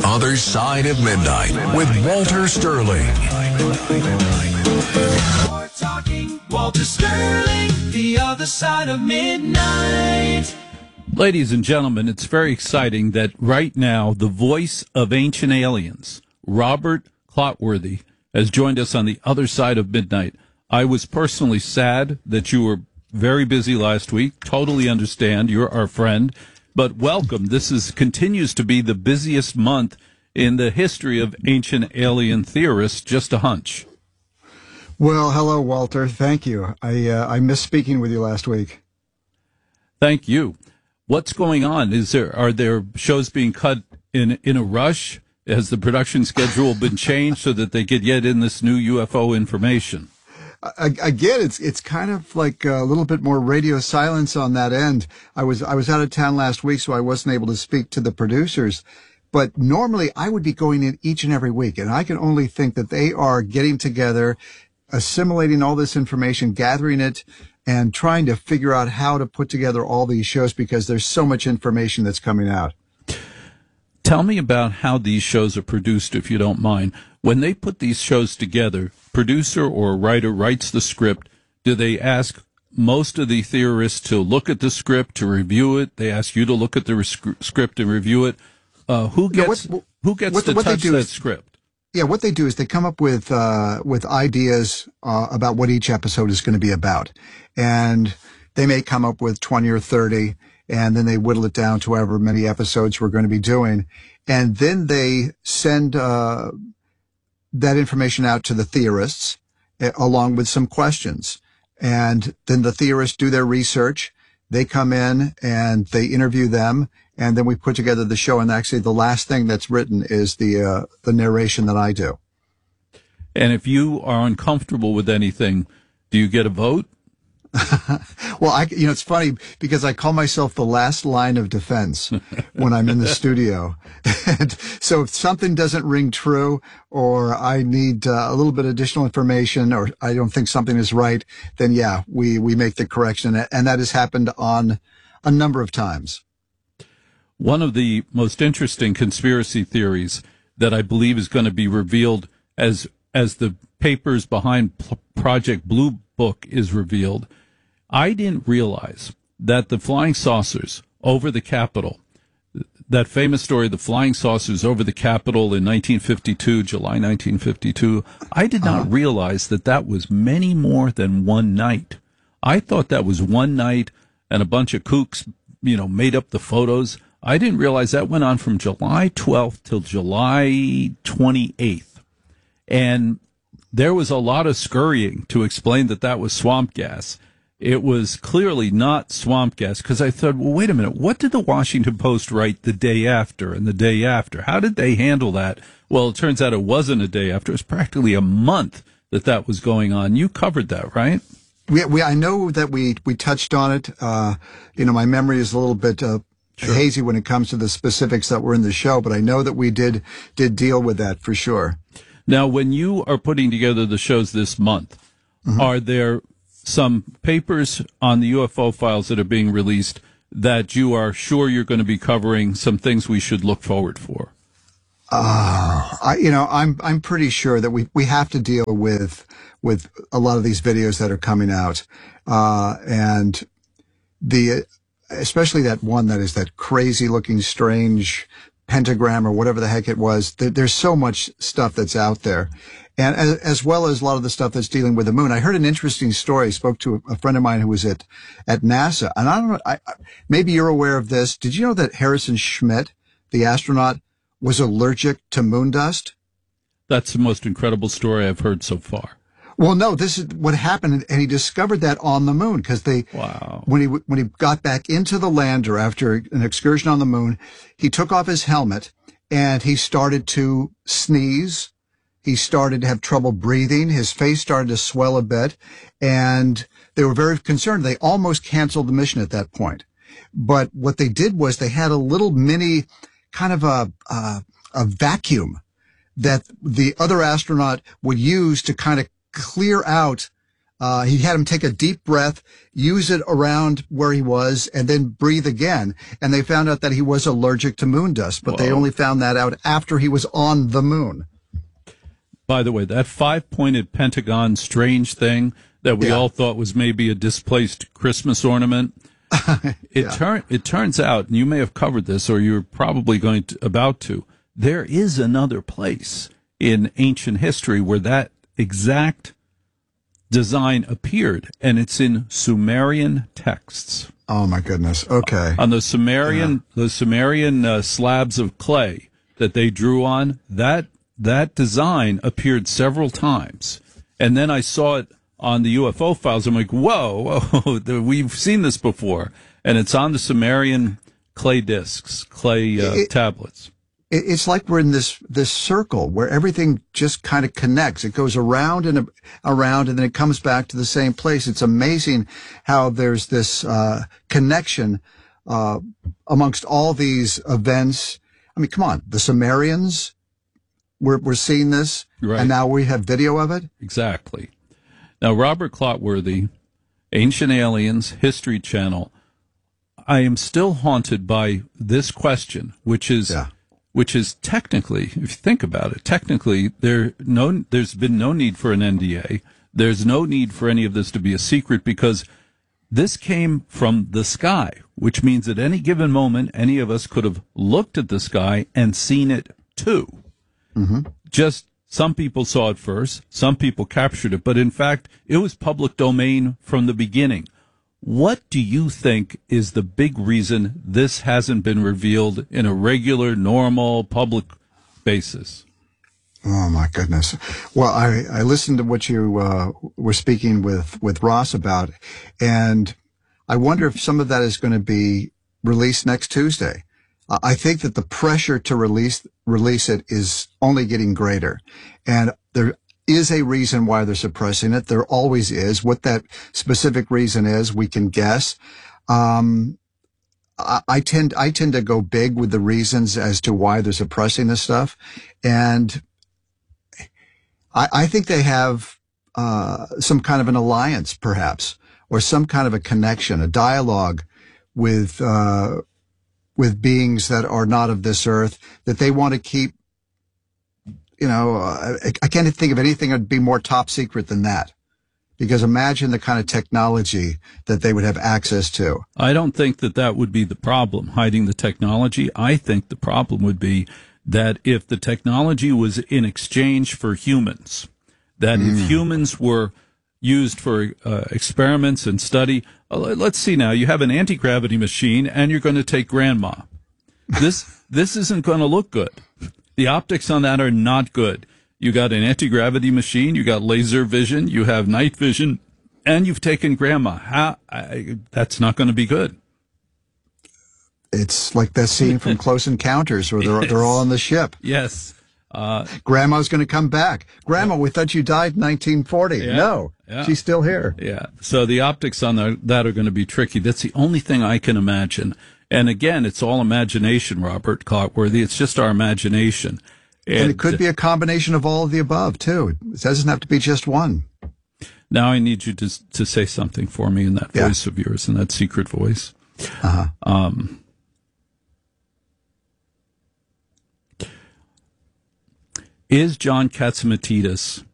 Other Side of Midnight with Walter Sterling. We're talking Walter Sterling, The Other Side of Midnight. Ladies and gentlemen, it's very exciting that right now the voice of Ancient Aliens, Robert Clotworthy, has joined us on the other side of midnight. I was personally sad that you were very busy last week. Totally understand. You're our friend. But welcome. This continues to be the busiest month in the history of ancient alien theorists. Just a hunch. Well, hello, Walter. Thank you. I missed speaking with you last week. Thank you. What's going on? Are there shows being cut in a rush? Has the production schedule been changed so that they could get in this new UFO information? Again, it's kind of like a little bit more radio silence on that end. I was out of town last week, so I wasn't able to speak to the producers. But normally I would be going in each and every week, and I can only think that they are getting together, assimilating all this information, gathering it, and trying to figure out how to put together all these shows because there's so much information that's coming out. Tell me about how these shows are produced, if you don't mind. When they put these shows together, producer or writer writes the script. Do they ask most of the theorists to look at the script, to review it? They ask you to look at the script and review it. Who gets to touch that script? Yeah, what they do is they come up with ideas about what each episode is going to be about, and they may come up with 20 or 30. And then they whittle it down to however many episodes we're going to be doing. And then they send that information out to the theorists along with some questions. And then the theorists do their research. They come in and they interview them. And then we put together the show. And actually the last thing that's written is the narration that I do. And if you are uncomfortable with anything, do you get a vote? Well, it's funny because I call myself the last line of defense when I'm in the studio. And so if something doesn't ring true or I need a little bit additional information or I don't think something is right, then yeah, we make the correction. And that has happened on a number of times. One of the most interesting conspiracy theories that I believe is going to be revealed as the papers behind Project Blue Book is revealed. I didn't realize that the flying saucers over the Capitol, that famous story, the flying saucers over the Capitol in 1952, July 1952, I did not realize that was many more than one night. I thought that was one night and a bunch of kooks, made up the photos. I didn't realize that went on from July 12th till July 28th. And there was a lot of scurrying to explain that was swamp gas. It was clearly not swamp gas because I thought, well, wait a minute. What did the Washington Post write the day after and the day after? How did they handle that? Well, it turns out it wasn't a day after. It was practically a month that was going on. You covered that, right? I know that we touched on it. My memory is a little bit hazy when it comes to the specifics that were in the show, but I know that we did deal with that for sure. Now, when you are putting together the shows this month, are there some papers on the UFO files that are being released that you are sure you're going to be covering, some things we should look forward for? I'm pretty sure that we have to deal with a lot of these videos that are coming out, and especially that one that is that crazy looking strange pentagram or whatever the heck it was. There's so much stuff that's out there. And as well as a lot of the stuff that's dealing with the moon. I heard an interesting story. I spoke to a friend of mine who was at NASA. And I don't know, maybe you're aware of this. Did you know that Harrison Schmitt, the astronaut, was allergic to moon dust? That's the most incredible story I've heard so far. Well, no, this is what happened. And he discovered that on the moon because when he got back into the lander after an excursion on the moon, he took off his helmet and he started to sneeze. He started to have trouble breathing. His face started to swell a bit, and they were very concerned. They almost canceled the mission at that point. But what they did was they had a little mini kind of a vacuum that the other astronaut would use to kind of clear out He had him take a deep breath, use it around where he was, and then breathe again. And they found out that he was allergic to moon dust, but they only found that out after he was on the moon. By the way, that 5-pointed pentagon strange thing that we all thought was maybe a displaced Christmas ornament, it turns out, and you may have covered this, or you're probably about to, there is another place in ancient history where that exact design appeared, and it's in Sumerian texts. Oh my goodness! Okay, on the Sumerian slabs of clay that they drew on, that design appeared several times, and then I saw it on the UFO files. I'm like, whoa, we've seen this before, and it's on the Sumerian clay discs, tablets. It's like we're in this circle where everything just kind of connects. It goes around and around, and then it comes back to the same place. It's amazing how there's this connection amongst all these events. I mean, come on, the Sumerians, we're seeing this, right, and now we have video of it. Exactly. Now, Robert Clotworthy, Ancient Aliens, History Channel. I am still haunted by this question, which is technically, if you think about it, technically there's been no need for an NDA. There's no need for any of this to be a secret because this came from the sky, which means at any given moment, any of us could have looked at the sky and seen it too. Mm-hmm. Just some people saw it first, some people captured it, but in fact, it was public domain from the beginning. What do you think is the big reason this hasn't been revealed in a regular, normal, public basis? Oh, my goodness. Well, I listened to what you were speaking with Ross about, and I wonder if some of that is going to be released next Tuesday. I think that the pressure to release it is only getting greater, and there is a reason why they're suppressing it. There always is. What that specific reason is, we can guess. I tend to go big with the reasons as to why they're suppressing this stuff, and I think they have some kind of an alliance, perhaps, or some kind of a connection, a dialogue with beings that are not of this earth that they want to keep. I can't think of anything that would be more top secret than that. Because imagine the kind of technology that they would have access to. I don't think that would be the problem, hiding the technology. I think the problem would be that if the technology was in exchange for humans, that if humans were used for experiments and study, let's see now, you have an anti-gravity machine and you're going to take grandma. This isn't going to look good. The optics on that are not good. You got an anti-gravity machine, you got laser vision, you have night vision, and you've taken grandma. That's not going to be good. It's like that scene from Close Encounters where they're all on the ship. Yes. Grandma's going to come back. Grandma, we thought you died in 1940. Yeah. No, she's still here. Yeah. So the optics on that are going to be tricky. That's the only thing I can imagine. And again, it's all imagination, Robert Clotworthy. It's just our imagination. And it could be a combination of all of the above, too. It doesn't have to be just one. Now I need you to say something for me in that voice of yours, in that secret voice. Uh-huh. Is John Catsimatidis